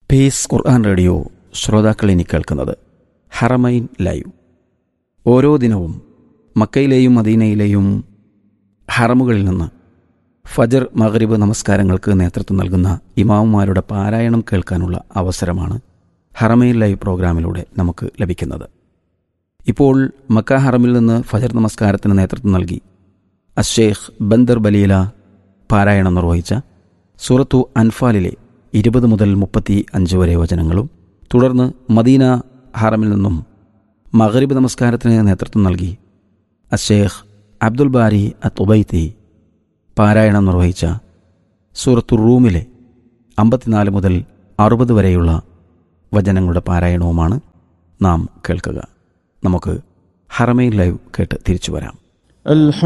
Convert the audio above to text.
Piece ഖുർആൻ radio ശ്രോതാക്കൾ ഇനി കേൾക്കുന്നത് ഹറമൈൻ ലൈവ്. ഓരോ ദിനവും മക്കയിലെയും മദീനയിലെയും ഹറമുകളിൽ നിന്ന് ഫജർ മഗ്രിബ് നമസ്കാരങ്ങൾക്ക് നേതൃത്വം നൽകുന്ന ഇമാമുമാരുടെ പാരായണം കേൾക്കാനുള്ള അവസരമാണ് ഹറമൈൻ ലൈവ് പ്രോഗ്രാമിലൂടെ നമുക്ക് ലഭിക്കുന്നത്. ഇപ്പോൾ മക്ക ഹറമിൽ നിന്ന് ഫജർ നമസ്കാരത്തിന് നേതൃത്വം നൽകി അശ്ശേഖ് ബന്ദർ ബലീല പാരായണം നിർവഹിച്ച സൂറത്തു അൻഫാലിലെ 20 മുതൽ 35 വരെ വചനങ്ങളും, തുടർന്ന് മദീന ഹറമിൽ നിന്നും മഗ്രിബ് നമസ്കാരത്തിന് നേതൃത്വം നൽകി അശ്ശേഖ് അബ്ദുൽ ബാരി അത്തുബൈത്തി പാരായണം നിർവഹിച്ച സൂറത്തു റൂമിലെ 54 മുതൽ 60 വരെയുള്ള വചനങ്ങളുടെ പാരായണവുമാണ് നാം കേൾക്കുക. നമുക്ക് ഹറമൈൻ ലൈവ് കേട്ട് തിരിച്ചു വരാം.